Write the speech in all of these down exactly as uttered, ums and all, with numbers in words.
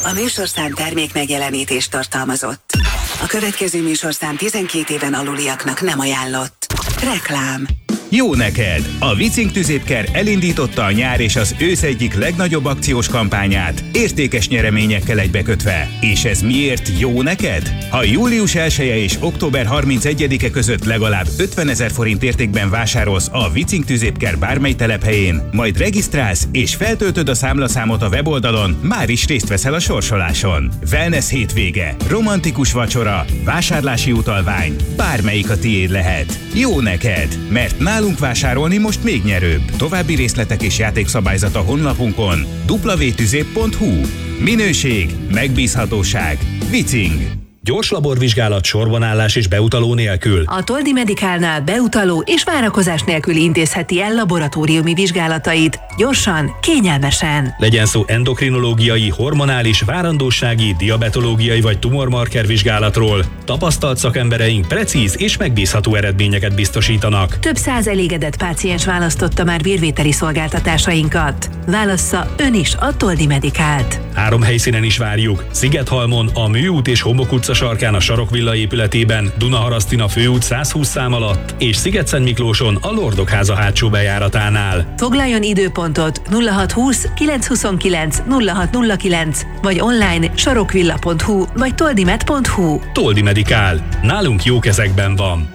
A műsorszám termék megjelenítést tartalmazott. A következő műsorszám tizenkét éven aluliaknak nem ajánlott. Reklám. Jó neked! A Vicing tüzépker elindította a nyár és az ősz egyik legnagyobb akciós kampányát, értékes nyereményekkel egybekötve. És ez miért jó neked? Ha július elseje és október harmincegyedike között legalább ötvenezer forint értékben vásárolsz a Vicing tüzépker bármely telephelyén, majd regisztrálsz és feltöltöd a számlaszámot a weboldalon, már is részt veszel a sorsoláson. Wellness hétvége, romantikus vacsora, vásárlási utalvány, bármelyik a tiéd lehet. Jó neked, mert nálunk vásárolni most még nyerőbb. További részletek és játékszabályzat a honlapunkon double-u double-u double-u pont tüzép pont hu. Minőség, megbízhatóság, Vicing. Gyors laborvizsgálat, sorbanállás és beutaló nélkül. A Toldi Medicalnál beutaló és várakozás nélkül intézheti el laboratóriumi vizsgálatait. Gyorsan, kényelmesen. Legyen szó endokrinológiai, hormonális, várandósági, diabetológiai vagy tumormarker vizsgálatról. Tapasztalt szakembereink precíz és megbízható eredményeket biztosítanak. Több száz elégedett páciens választotta már vérvételi szolgáltatásainkat. Válassza ön is a Toldi Medicalt. Három helyszínen is várjuk. Szigethalmon, a Műút és Homok utca sarkán a Sarokvilla épületében, Dunaharasztin főút százhúsz szám alatt, és Sziget-Szentmiklóson a Lordok háza hátsó bejáratánál. Foglaljon időpontot nulla hat húsz kilenc huszonkilenc nulla hat nulla kilenc vagy online sarokvilla pont hu vagy toldimed pont hu. Toldi Medicál. Nálunk jó kezekben van.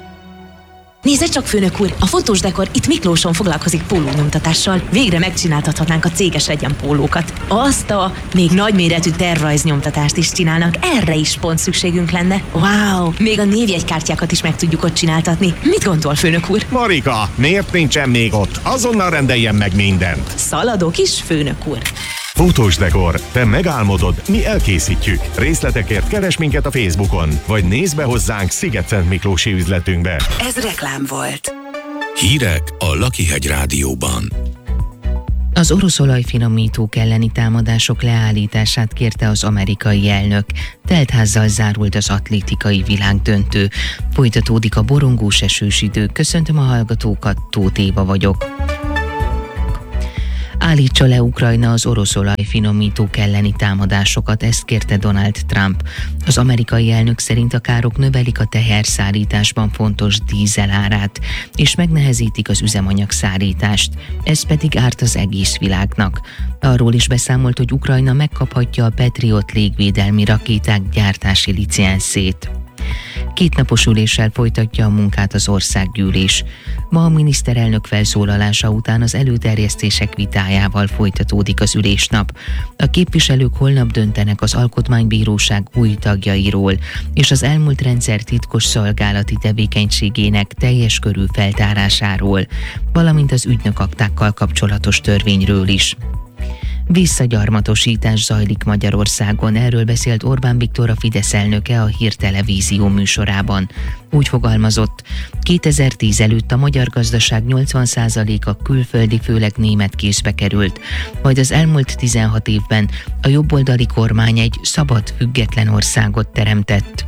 Nézze csak, főnök úr, a fotós dekor itt Miklóson foglalkozik pólónyomtatással. Végre megcsináltathatnánk a céges egyen pólókat. Azt a még nagyméretű tervrajznyomtatást is csinálnak, erre is pont szükségünk lenne. Wow! Még a névjegykártyákat is meg tudjuk ott csináltatni. Mit gondol, főnök úr? Marika, miért nincsen még ott? Azonnal rendeljen meg mindent. Szaladok is, főnök úr. Fotós dekor. Te megálmodod, mi elkészítjük. Részletekért keres minket a Facebookon, vagy nézz be hozzánk Sziget-Szentmiklósi üzletünkbe. Ez reklám volt. Hírek a Lakihegy Rádióban. Az orosz olajfinomítók elleni támadások leállítását kérte az amerikai elnök. Teltházzal zárult az atlétikai világdöntő. Folytatódik a borongós esős idő. Köszöntöm a hallgatókat, Tóth Éva vagyok. Állítsa le Ukrajna az orosz olajfinomítók elleni támadásokat, ezt kérte Donald Trump. Az amerikai elnök szerint a károk növelik a teherszállításban fontos dízel árát, és megnehezítik az üzemanyagszállítást, ez pedig árt az egész világnak. Arról is beszámolt, hogy Ukrajna megkaphatja a Patriot légvédelmi rakéták gyártási licenszét. Kétnapos üléssel folytatja a munkát az országgyűlés. Ma a miniszterelnök felszólalása után az előterjesztések vitájával folytatódik az ülésnap. A képviselők holnap döntenek az Alkotmánybíróság új tagjairól, és az elmúlt rendszer titkos szolgálati tevékenységének teljes körű feltárásáról, valamint az ügynökaktákkal kapcsolatos törvényről is. Visszagyarmatosítás zajlik Magyarországon, erről beszélt Orbán Viktor, a Fidesz elnöke a Hír Televízió műsorában. Úgy fogalmazott, kétezer-tíz előtt a magyar gazdaság nyolcvan százaléka külföldi, főleg német kézbe került, majd az elmúlt tizenhat évben a jobboldali kormány egy szabad, független országot teremtett.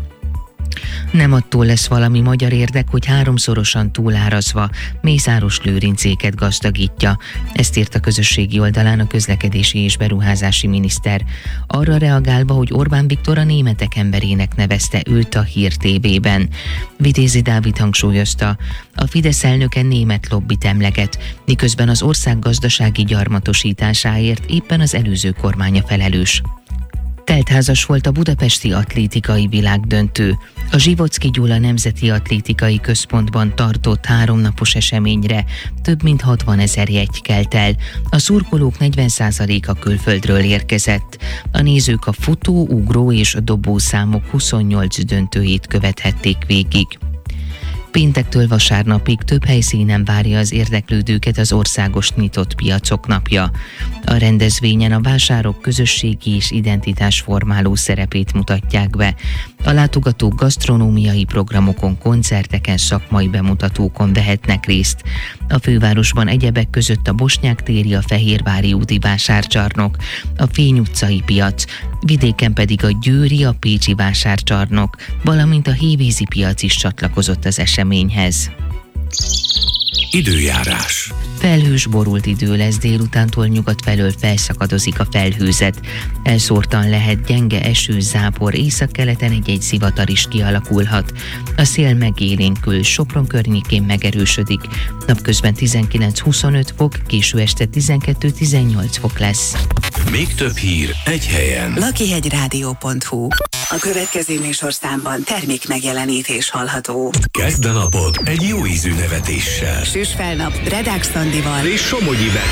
Nem attól lesz valami magyar érdek, hogy háromszorosan túlárazva Mészáros Lőrincéket gazdagítja. Ezt írt a közösségi oldalán a közlekedési és beruházási miniszter. Arra reagálva, hogy Orbán Viktor a németek emberének nevezte őt a Hír té vében. Vitézi Dávid hangsúlyozta, a Fidesz elnöke német lobbit emleget, miközben az ország gazdasági gyarmatosításáért éppen az előző kormánya felelős. Teltházas volt a budapesti atlétikai világdöntő. A Zsivocki Gyula Nemzeti Atlétikai Központban tartott háromnapos eseményre több mint hatvanezer jegy kelt el. A szurkolók negyven százaléka külföldről érkezett. A nézők a futó, ugró és dobó számok huszonnyolc döntőjét követhették végig. Péntektől vasárnapig több helyszínen várja az érdeklődőket az országos nyitott piacok napja. A rendezvényen a vásárok közösségi és identitásformáló szerepét mutatják be. A látogatók gasztronómiai programokon, koncerteken, szakmai bemutatókon vehetnek részt. A fővárosban egyebek között a Bosnyák téri, a Fehérvári úti vásárcsarnok, a Fény utcai piac, vidéken pedig a győri, a pécsi vásárcsarnok, valamint a hévízi piac is csatlakozott az eseményhez. Időjárás. Felhős, borult idő lesz, délutántól nyugat felől felszakadozik a felhőzet. Elszórtan lehet gyenge eső, zápor, északkeleten egy-egy zivatar is kialakulhat. A szél megélénkül, Sopron környékén megerősödik. Napközben tizenkilenc-huszonöt fok, késő este tizenkettő-tizennyolc fok lesz. Még több hír egy helyen. lakihegyrádió pont hu. A következő műsorszámban termék megjelenítés hallható. Kezd a napod egy jó ízű nevetéssel. Süs fel nap Redák Szandival És Somogyi Betti.